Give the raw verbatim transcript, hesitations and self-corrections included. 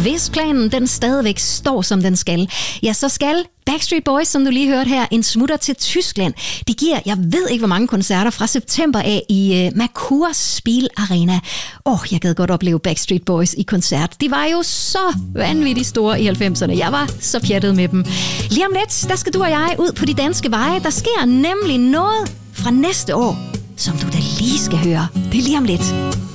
hvis planen den stadigvæk står, som den skal, ja, så skal Backstreet Boys, som du lige hørte her, en smutter til Tyskland. De giver, jeg ved ikke, hvor mange koncerter fra september af i uh, Merkur Spiel Arena. Åh, oh, jeg gad godt opleve Backstreet Boys i koncert. De var jo så vanvittigt store i halvfemserne. Jeg var så pjattet med dem. Lige om lidt, der skal du og jeg ud på de danske veje. Der sker nemlig noget fra næste år, som du da lige skal høre. Det er lige om lidt.